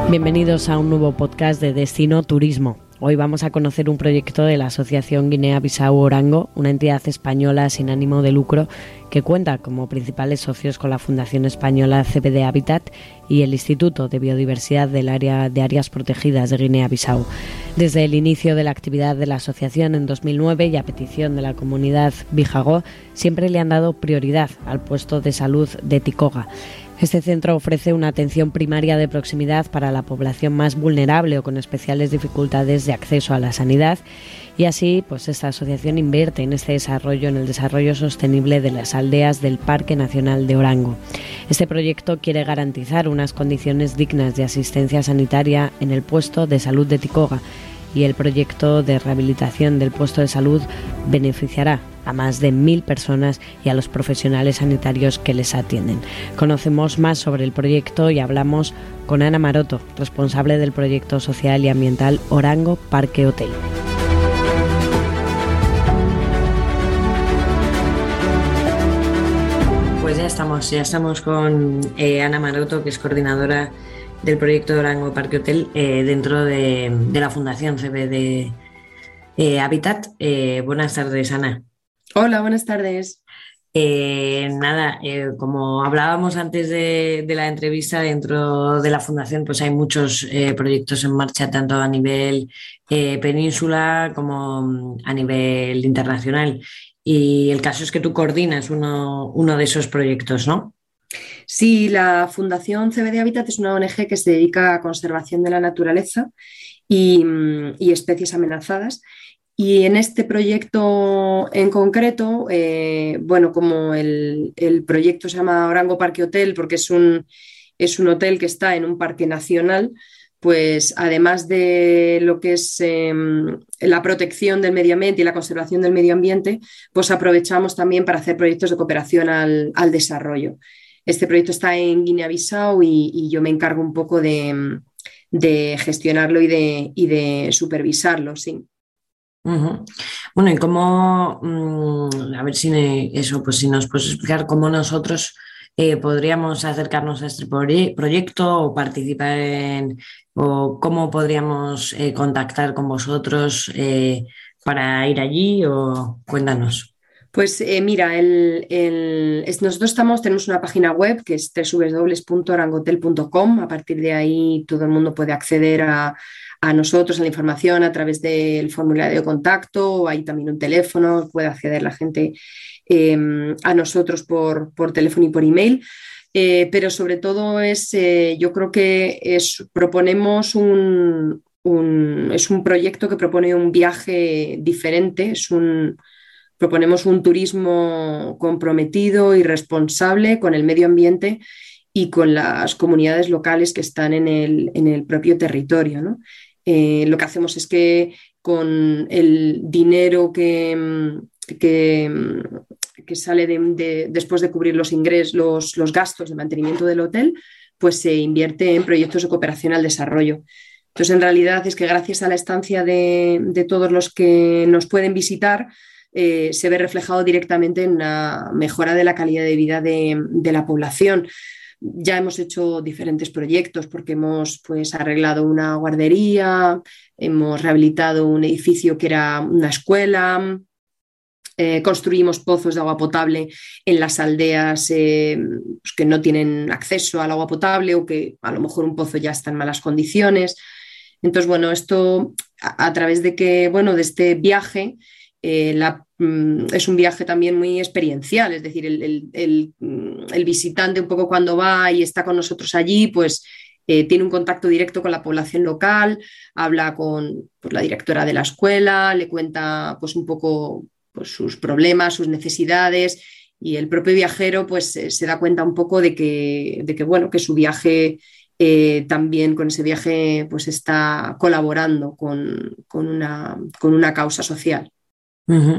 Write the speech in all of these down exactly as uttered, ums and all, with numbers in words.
Bienvenidos a un nuevo podcast de Destino Turismo. Hoy vamos a conocer un proyecto de la Asociación Guinea-Bissau Orango, una entidad española sin ánimo de lucro que cuenta como principales socios con la Fundación Española C B D Habitat y el Instituto de Biodiversidad del Área de Áreas Protegidas de Guinea-Bissau. Desde el inicio de la actividad de la asociación en dos mil nueve y a petición de la comunidad Bijagó, siempre le han dado prioridad al puesto de salud de Tikoga. Este centro ofrece una atención primaria de proximidad para la población más vulnerable o con especiales dificultades de acceso a la sanidad, y así pues esta asociación invierte en este desarrollo, en el desarrollo sostenible de las aldeas del Parque Nacional de Orango. Este proyecto quiere garantizar unas condiciones dignas de asistencia sanitaria en el puesto de salud de Tikoga, y el proyecto de rehabilitación del puesto de salud beneficiará a más de mil personas y a los profesionales sanitarios que les atienden. Conocemos más sobre el proyecto y hablamos con Ana Maroto, responsable del proyecto social y ambiental Orango Parque Hotel. Pues ya estamos, ya estamos con eh, Ana Maroto, que es coordinadora del proyecto de Orango Parque Hotel eh, dentro de, de la Fundación C B D eh, Habitat. Eh, buenas tardes, Ana. Hola, buenas tardes. Eh, nada, eh, como hablábamos antes de, de la entrevista, dentro de la Fundación pues hay muchos eh, proyectos en marcha, tanto a nivel eh, península como a nivel internacional. Y el caso es que tú coordinas uno, uno de esos proyectos, ¿no? Sí, la Fundación C B D Habitat es una O N G que se dedica a conservación de la naturaleza y, y especies amenazadas. Y en este proyecto en concreto, eh, bueno, como el, el proyecto se llama Orango Parque Hotel porque es un, es un hotel que está en un parque nacional, pues además de lo que es eh, la protección del medio ambiente y la conservación del medio ambiente, pues aprovechamos también para hacer proyectos de cooperación al, al desarrollo. Este proyecto está en Guinea-Bissau y, y yo me encargo un poco de, de gestionarlo y de, y de supervisarlo, sí. Uh-huh. Bueno, y cómo, mmm, a ver si me, eso, pues si nos puedes explicar cómo nosotros eh, podríamos acercarnos a este proye- proyecto o participar en, o cómo podríamos eh, contactar con vosotros eh, para ir allí, o cuéntanos. Pues eh, mira, el, el, es, nosotros estamos, tenemos una página web que es doble u doble u doble u punto orangotel punto com. A partir de ahí todo el mundo puede acceder a, a nosotros, a la información a través del formulario de contacto. Hay también un teléfono, puede acceder la gente eh, a nosotros por, por teléfono y por email. Eh, pero sobre todo es, eh, yo creo que es, proponemos un, un, es un proyecto que propone un viaje diferente, es un Proponemos un turismo comprometido y responsable con el medio ambiente y con las comunidades locales que están en el, en el propio territorio, ¿no? Eh, lo que hacemos es que con el dinero que, que, que sale de, de, después de cubrir los ingresos, los, los gastos de mantenimiento del hotel, pues se invierte en proyectos de cooperación al desarrollo. Entonces, en realidad es que gracias a la estancia de, de todos los que nos pueden visitar, Eh, se ve reflejado directamente en la mejora de la calidad de vida de, de la población. Ya hemos hecho diferentes proyectos porque hemos pues, arreglado una guardería, hemos rehabilitado un edificio que era una escuela, eh, construimos pozos de agua potable en las aldeas eh, pues que no tienen acceso al agua potable o que a lo mejor un pozo ya está en malas condiciones. Entonces, bueno, esto a, a través de que, bueno, de este viaje, Eh, la, mm, es un viaje también muy experiencial, es decir, el, el, el, el visitante un poco cuando va y está con nosotros allí, pues eh, tiene un contacto directo con la población local, habla con pues, la directora de la escuela, le cuenta pues un poco pues, sus problemas, sus necesidades, y el propio viajero pues eh, se da cuenta un poco de que, de que, bueno, que su viaje eh, también con ese viaje pues está colaborando con, con, una, con una causa social. Uh-huh.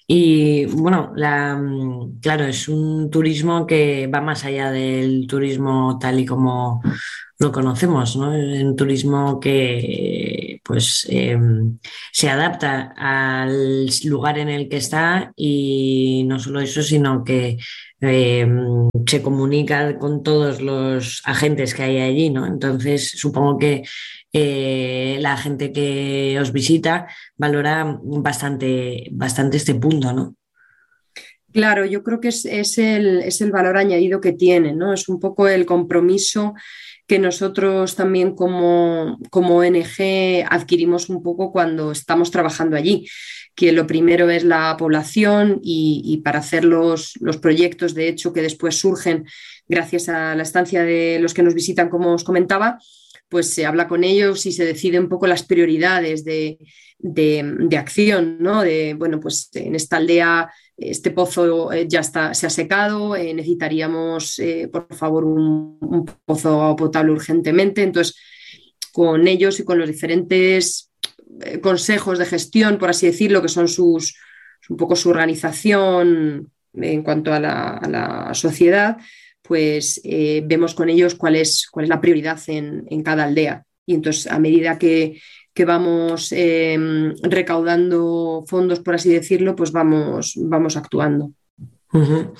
Y bueno, la, claro, es un turismo que va más allá del turismo tal y como lo conocemos, ¿no? Es un turismo que pues eh, se adapta al lugar en el que está y no solo eso, sino que eh, se comunica con todos los agentes que hay allí, ¿no? Entonces, supongo que eh, la gente que os visita valora bastante, bastante este punto, ¿no? Claro, yo creo que es, es el, es el valor añadido que tiene, ¿no? Es un poco el compromiso que nosotros también como, como O N G adquirimos un poco cuando estamos trabajando allí, que lo primero es la población y, y para hacer los, los proyectos, de hecho, que después surgen gracias a la estancia de los que nos visitan, como os comentaba, pues se habla con ellos y se decide un poco las prioridades de, de, de acción, ¿no? De, bueno, pues en esta aldea este pozo eh, ya está, se ha secado, eh, necesitaríamos, eh, por favor, un, un pozo potable urgentemente. Entonces, con ellos y con los diferentes eh, consejos de gestión, por así decirlo, que son sus, un poco su organización en cuanto a la, a la sociedad, pues eh, vemos con ellos cuál es, cuál es la prioridad en, en cada aldea. Y entonces, a medida que, que vamos eh, recaudando fondos, por así decirlo, pues vamos, vamos actuando. Uh-huh.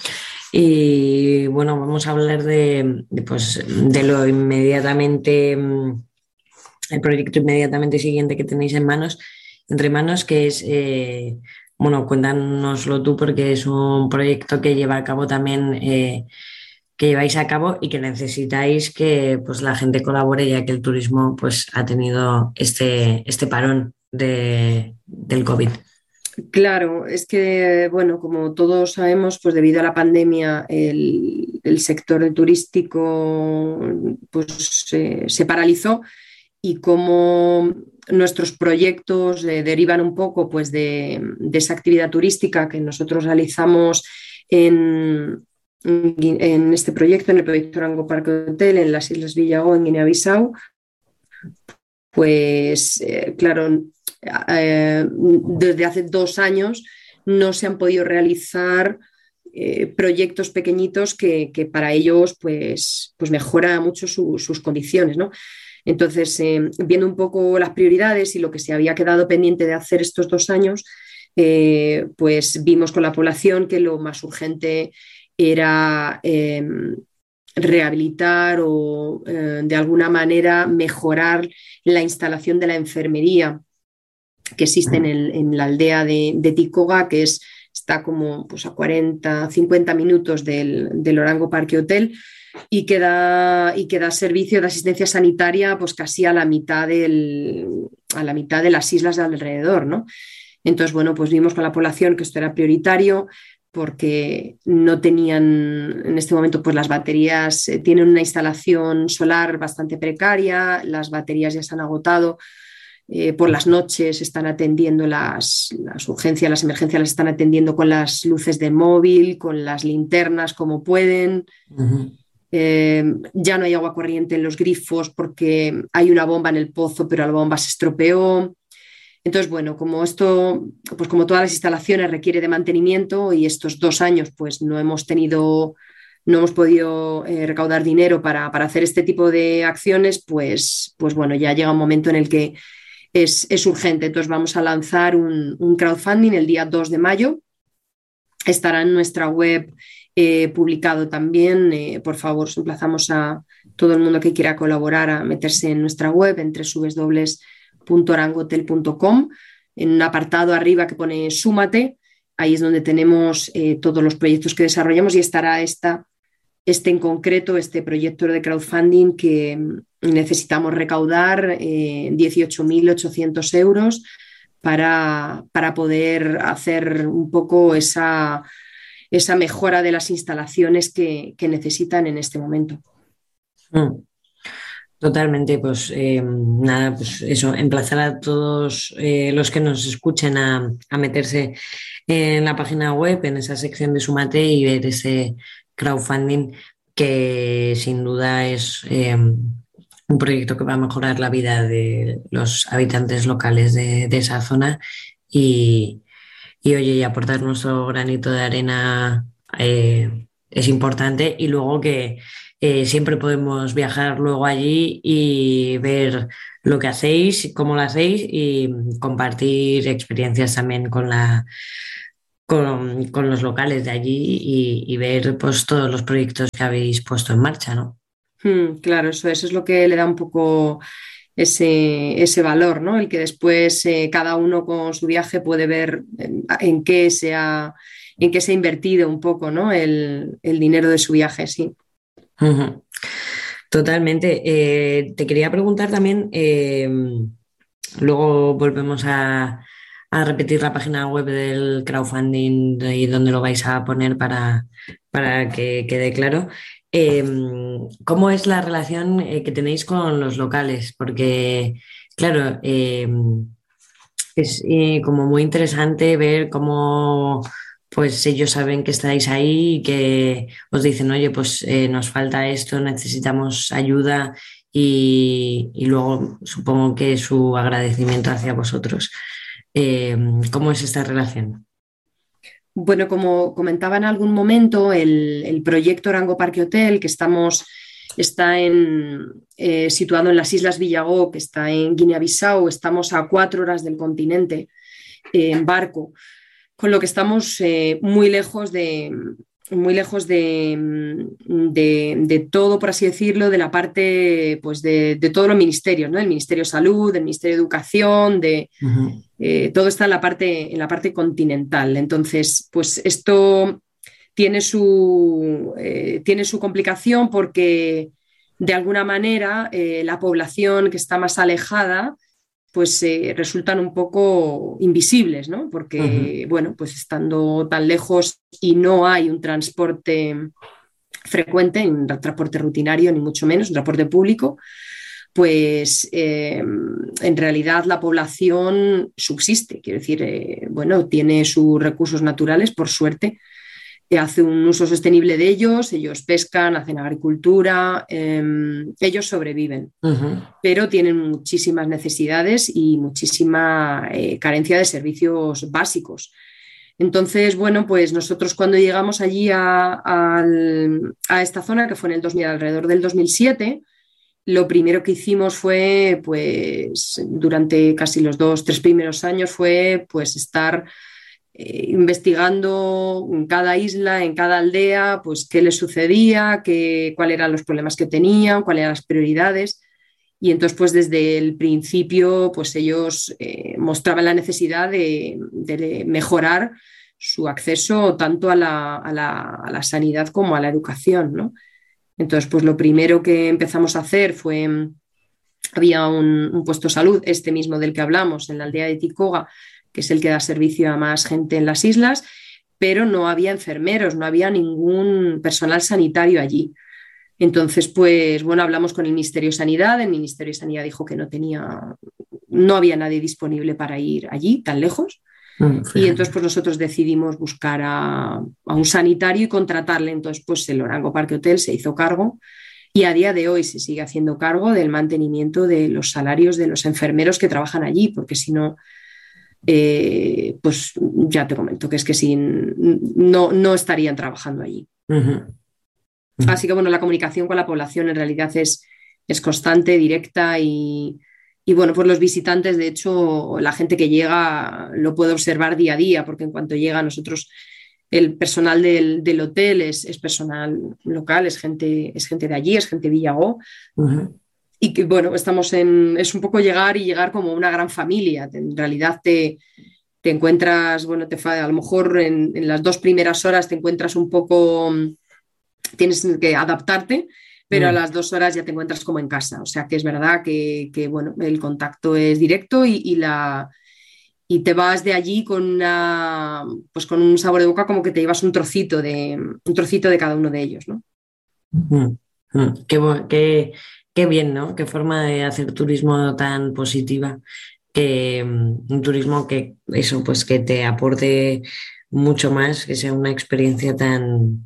Y bueno, vamos a hablar de, de, pues, de lo inmediatamente, el proyecto inmediatamente siguiente que tenéis en manos, entre manos, que es, eh, bueno, cuéntanoslo tú porque es un proyecto que lleva a cabo también, eh, que lleváis a cabo y que necesitáis que pues, la gente colabore, ya que el turismo pues, ha tenido este, este parón de, del COVID. Claro, es que, bueno, como todos sabemos, pues debido a la pandemia, el, el sector turístico pues, eh, se paralizó y como nuestros proyectos eh, derivan un poco pues, de, de esa actividad turística que nosotros realizamos en, en este proyecto, en el proyecto Orango Parque Hotel, en las Islas Villagó, en Guinea-Bissau, pues eh, claro, eh, desde hace dos años no se han podido realizar eh, proyectos pequeñitos que, que, para ellos pues, pues mejora mucho su, sus condiciones, ¿no? Entonces, eh, viendo un poco las prioridades y lo que se había quedado pendiente de hacer estos dos años, eh, pues vimos con la población que lo más urgente era eh, rehabilitar o eh, de alguna manera mejorar la instalación de la enfermería que existe en, el, en la aldea de, de Tikoga, que es, está como pues, a cuarenta, cincuenta minutos del, del Orango Parque Hotel y que, da, y que da servicio de asistencia sanitaria pues casi a la mitad, del, a la mitad de las islas de alrededor, ¿no? Entonces, bueno, pues vimos con la población que esto era prioritario porque no tenían en este momento pues las baterías, eh, tienen una instalación solar bastante precaria, las baterías ya se han agotado, eh, por las noches están atendiendo las, las urgencias, las emergencias las están atendiendo con las luces de móvil, con las linternas como pueden. Uh-huh. Eh, ya no hay agua corriente en los grifos porque hay una bomba en el pozo, pero la bomba se estropeó. Entonces, bueno, como esto, pues como todas las instalaciones requiere de mantenimiento y estos dos años pues no hemos tenido, no hemos podido eh, recaudar dinero para, para hacer este tipo de acciones, pues, pues bueno, ya llega un momento en el que es, es urgente. Entonces vamos a lanzar un, un crowdfunding el día dos de mayo. Estará en nuestra web eh, publicado también. Eh, por favor, os emplazamos a todo el mundo que quiera colaborar a meterse en nuestra web en doble u doble u doble u punto orangohotel punto com. En un apartado arriba que pone Súmate, ahí es donde tenemos eh, todos los proyectos que desarrollamos y estará esta, este en concreto, este proyecto de crowdfunding que necesitamos recaudar eh, dieciocho mil ochocientos euros para, para poder hacer un poco esa, esa mejora de las instalaciones que, que necesitan en este momento. Mm. Totalmente, pues eh, nada, pues eso, emplazar a todos eh, los que nos escuchen a, a meterse en la página web, en esa sección de Súmate y ver ese crowdfunding que sin duda es eh, un proyecto que va a mejorar la vida de los habitantes locales de, de esa zona y, y oye, y aportar nuestro granito de arena eh, es importante y luego que eh, siempre podemos viajar luego allí y ver lo que hacéis, cómo lo hacéis y compartir experiencias también con la, con, con los locales de allí y, y ver pues todos los proyectos que habéis puesto en marcha, ¿no? Mm, claro, eso, eso es lo que le da un poco ese, ese valor, ¿no? El que después eh, cada uno con su viaje puede ver en, en qué se ha, en qué se ha invertido un poco, ¿no? El, el dinero de su viaje, sí. Ujú. Totalmente. Eh, te quería preguntar también, eh, luego volvemos a, a repetir la página web del crowdfunding y dónde lo vais a poner para, para que quede claro. Eh, ¿Cómo es la relación eh, que tenéis con los locales? Porque, claro, eh, es eh, como muy interesante ver cómo pues ellos saben que estáis ahí y que os dicen, oye, pues eh, nos falta esto, necesitamos ayuda y, y luego supongo que su agradecimiento hacia vosotros. Eh, ¿Cómo es esta relación? Bueno, como comentaba en algún momento, el, el proyecto Orango Parque Hotel, que estamos, está en, eh, situado en las Islas Villagó, que está en Guinea-Bissau, estamos a cuatro horas del continente eh, en barco, con lo que estamos eh, muy lejos de, muy lejos de, de, de, todo, por así decirlo, de la parte pues de, de todos los ministerios, ¿no? Del Ministerio de Salud, del Ministerio de Educación, de, Uh-huh. eh, todo está en la, parte, en la parte continental. Entonces, pues esto tiene su, eh, tiene su complicación porque de alguna manera eh, la población que está más alejada pues eh, resultan un poco invisibles, ¿no? Porque, Uh-huh. bueno, pues estando tan lejos y no hay un transporte frecuente, un transporte rutinario, ni mucho menos, un transporte público, pues eh, en realidad la población subsiste, quiero decir, eh, bueno, tiene sus recursos naturales, por suerte, hace un uso sostenible de ellos, ellos pescan, hacen agricultura, eh, ellos sobreviven, Uh-huh. pero tienen muchísimas necesidades y muchísima eh, carencia de servicios básicos. Entonces, bueno, pues nosotros cuando llegamos allí a, a, a esta zona, que fue en el dos mil, alrededor del dos mil siete, lo primero que hicimos fue, pues, durante casi los dos, tres primeros años, fue pues estar eh, investigando en cada isla, en cada aldea, pues qué les sucedía, qué, cuáles eran los problemas que tenían, cuáles eran las prioridades. Y entonces, pues desde el principio, pues ellos eh, mostraban la necesidad de, de mejorar su acceso tanto a la, a, la, a la sanidad como a la educación, ¿no? Entonces, pues lo primero que empezamos a hacer fue, había un, un puesto de salud, este mismo del que hablamos, en la aldea de Tikoga, que es el que da servicio a más gente en las islas, pero no había enfermeros, no había ningún personal sanitario allí. Entonces, pues bueno, hablamos con el Ministerio de Sanidad, el Ministerio de Sanidad dijo que no tenía, no había nadie disponible para ir allí, tan lejos. Uh, y entonces pues nosotros decidimos buscar a, a un sanitario y contratarle. Entonces pues el Orango Parque Hotel se hizo cargo y a día de hoy se sigue haciendo cargo del mantenimiento de los salarios de los enfermeros que trabajan allí, porque si no, eh, pues ya te comento que es que sin, no, no estarían trabajando allí. Uh-huh. Así que bueno, la comunicación con la población en realidad es, es constante, directa y, y bueno, pues los visitantes, de hecho, la gente que llega lo puede observar día a día, porque en cuanto llega a nosotros, el personal del, del hotel es, es personal local, es gente, es gente de allí, es gente de Villagó. Uh-huh. Y que bueno, estamos en, es un poco llegar y llegar como una gran familia. En realidad te, te encuentras, bueno, te, a lo mejor en, en las dos primeras horas te encuentras un poco... tienes que adaptarte, pero a las dos horas ya te encuentras como en casa. O sea que es verdad que, que bueno, el contacto es directo y, y, la, y te vas de allí con, una, pues con un sabor de boca como que te llevas un trocito de, un trocito de cada uno de ellos, ¿no? Mm, mm, Qué, bu- qué- qué bien, ¿no? Qué forma de hacer turismo tan positiva, que mm, un turismo que eso, pues que te aporte mucho más, que sea una experiencia tan,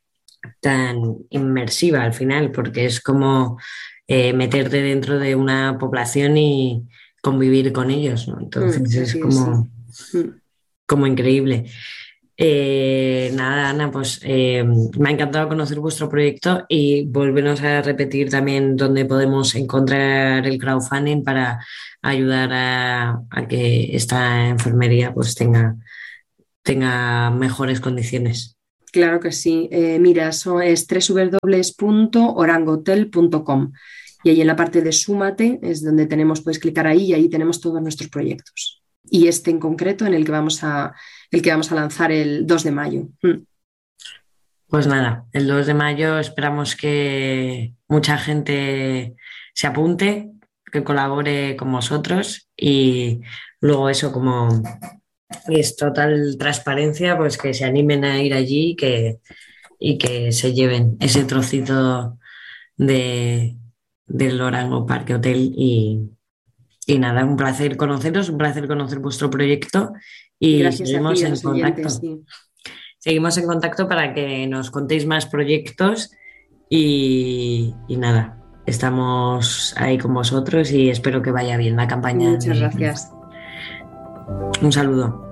tan inmersiva al final, porque es como eh, meterte dentro de una población y convivir con ellos, ¿no? Mm, Entonces es así es, sí. como, Mm. como increíble. Eh, nada, Ana, pues eh, me ha encantado conocer vuestro proyecto y volvernos a repetir también dónde podemos encontrar el crowdfunding para ayudar a, a que esta enfermería pues tenga, tenga mejores condiciones. Claro que sí. Eh, mira, eso es doble u doble u doble u punto orangotel punto com y ahí en la parte de Súmate es donde tenemos, puedes clicar ahí y ahí tenemos todos nuestros proyectos. Y este en concreto en el que vamos a, el que vamos a lanzar el dos de mayo. Mm. Pues nada, el dos de mayo esperamos que mucha gente se apunte, que colabore con vosotros y luego eso, como es total transparencia, pues que se animen a ir allí que, y que se lleven ese trocito de, del Orango Parque Hotel y, y nada, un placer conoceros, un placer conocer vuestro proyecto y Gracias a seguimos ti, a en los contacto. oyentes, sí. Seguimos en contacto para que nos contéis más proyectos y, y nada, estamos ahí con vosotros y espero que vaya bien la campaña. Muchas gracias. Un saludo.